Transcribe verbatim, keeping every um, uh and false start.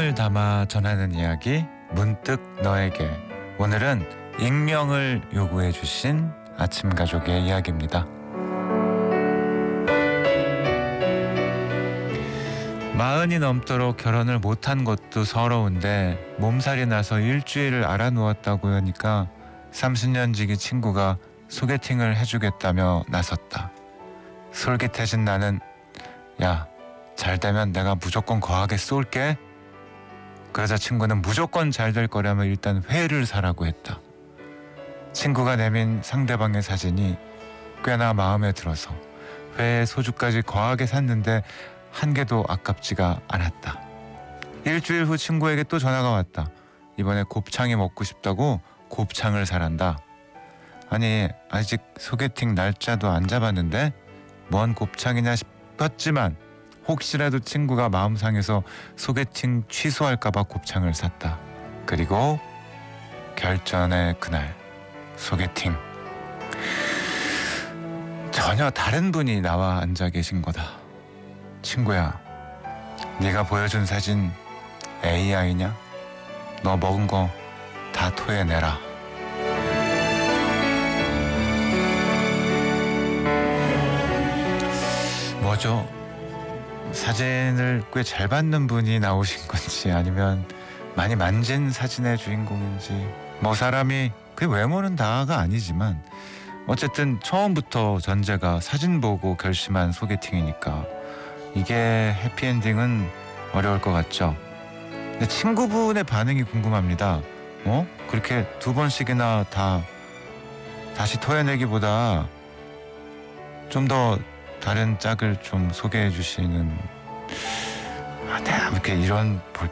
마음을 담아 전하는 이야기 문득 너에게. 오늘은 익명을 요구해 주신 아침 가족의 이야기입니다. 마흔이 넘도록 결혼을 못한 것도 서러운데 몸살이 나서 일주일을 알아 누웠다고 하니까 삼십 년 지기 친구가 소개팅을 해주겠다며 나섰다. 솔깃해진 나는 야, 잘 되면 내가 무조건 거하게 쏠게. 그러자 친구는 무조건 잘 될 거라면 일단 회를 사라고 했다. 친구가 내민 상대방의 사진이 꽤나 마음에 들어서 회에 소주까지 거하게 샀는데 한 개도 아깝지가 않았다. 일주일 후 친구에게 또 전화가 왔다. 이번에 곱창이 먹고 싶다고 곱창을 사란다. 아니, 아직 소개팅 날짜도 안 잡았는데 뭔 곱창이냐 싶었지만 혹시라도 친구가 마음 상해서 소개팅 취소할까봐 곱창을 샀다. 그리고 결전의 그날 소개팅. 전혀 다른 분이 나와 앉아 계신 거다. 친구야, 네가 보여준 사진 에이아이냐? 너 먹은 거 다 토해내라. 뭐죠? 사진을 꽤 잘 받는 분이 나오신 건지 아니면 많이 만진 사진의 주인공인지, 뭐 사람이 그 외모는 다가 아니지만 어쨌든 처음부터 전제가 사진 보고 결심한 소개팅이니까 이게 해피엔딩은 어려울 것 같죠. 근데 친구분의 반응이 궁금합니다. 어? 그렇게 두 번씩이나 다 다시 토해내기보다 좀 더 다른 짝을 좀 소개해 주시는, 아, 네, 이렇게 이런 볼